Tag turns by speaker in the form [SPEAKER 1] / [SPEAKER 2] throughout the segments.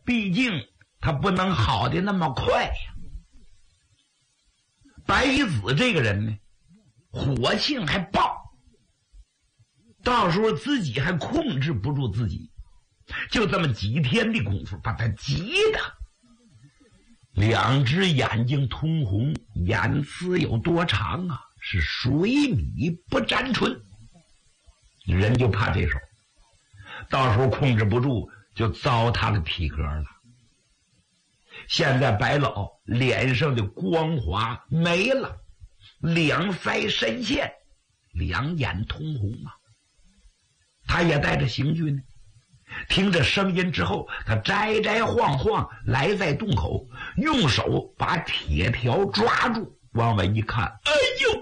[SPEAKER 1] 毕竟他不能好的那么快呀。白衣子这个人呢，火性还爆，到时候自己还控制不住自己，就这么几天的功夫，把他急的两只眼睛通红，眼丝有多长啊？是水米不沾唇。人就怕这手，到时候控制不住，就糟蹋了体格了。现在白老脸上的光滑没了，两腮深陷，两眼通红啊。他也带着刑具呢，听着声音之后，他摘摘晃晃来在洞口，用手把铁条抓住，往外一看，哎呦，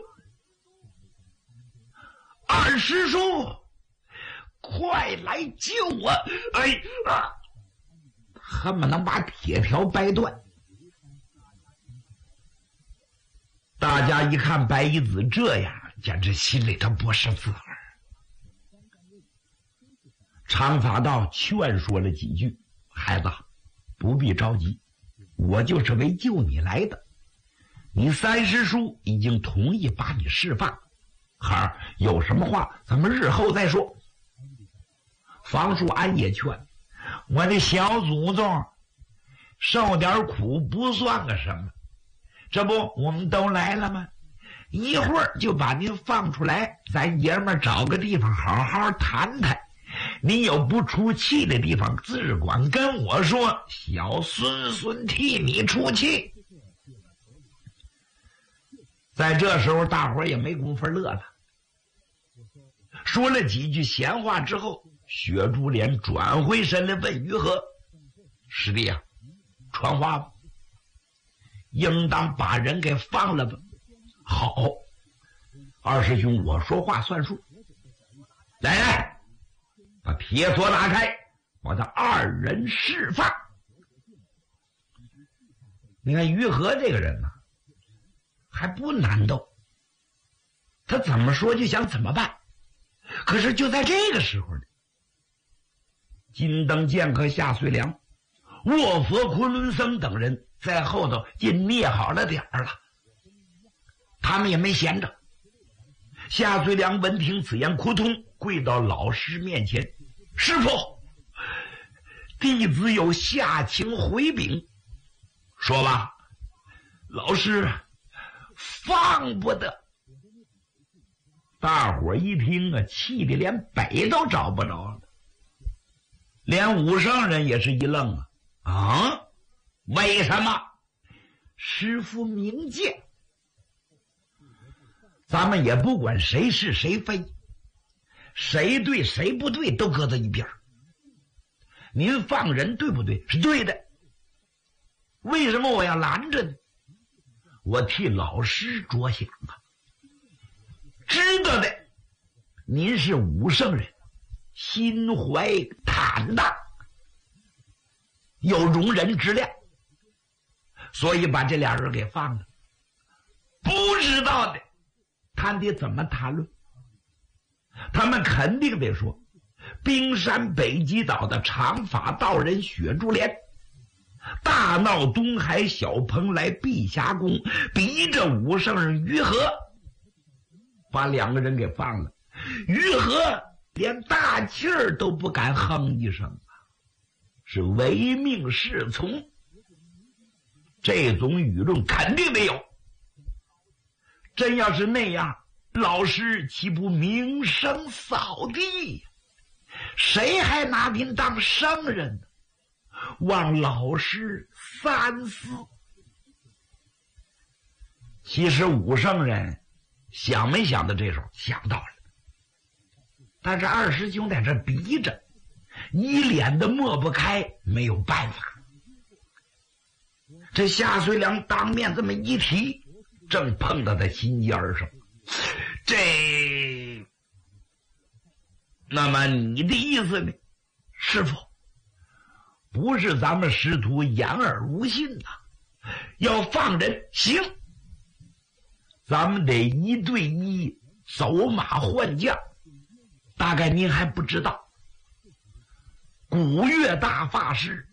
[SPEAKER 1] 二师叔，快来救我！哎啊，恨不能把铁条掰断。大家一看白衣子这样，简直心里头不是滋味。长发道劝说了几句，孩子不必着急，我就是为救你来的。你三师叔已经同意把你释放，孩儿有什么话咱们日后再说。房树安也劝，我的小祖宗受点苦不算个什么，这不我们都来了吗？一会儿就把您放出来，咱爷们找个地方好好谈谈。你有不出气的地方，只管跟我说，小孙孙替你出气。在这时候，大伙儿也没工夫乐了。说了几句闲话之后，薛竹莲转回身来问于和：“师弟啊，传话吧，应当把人给放了吧？”“好，二师兄，我说话算数。来来，把铁锁打开，把他二人释放。”你看于和这个人呢，还不难斗，他怎么说就想怎么办。可是就在这个时候呢，金灯剑客夏遂良、卧佛昆仑僧等人在后头也捏好了点儿了，他们也没闲着。夏遂良闻听此言，扑通跪到老师面前：“师父，弟子有下情回禀。”“说吧。”“老师，放不得。”大伙一听啊，气得连北都找不着了。连武圣人也是一愣啊！“啊，为什么？”“师父明鉴，咱们也不管谁是谁非，谁对谁不对都搁在一边。您放人对不对？是对的。为什么我要拦着呢？我替老师着想啊。知道的，您是武圣人，心怀坦荡，有容人之量，所以把这俩人给放了。不知道的，他得怎么谈论？他们肯定得说，冰山北极岛的长发道人雪珠莲大闹东海小蓬莱碧霞宫，逼着武圣人于和把两个人给放了。于和连大气儿都不敢哼一声，是唯命是从。这种舆论肯定得有。真要是那样，老师岂不名声扫地？谁还拿您当圣人呢？望老师三思。其实武圣人想没想到这时候想到了，但是二师兄在这逼着，一脸的抹不开，没有办法。这夏遂良当面这么一提，正碰到他心尖上。那么你的意思呢？师父，不是咱们师徒言而无信呐，要放人行，咱们得一对一走马换将。大概您还不知道，古月大法师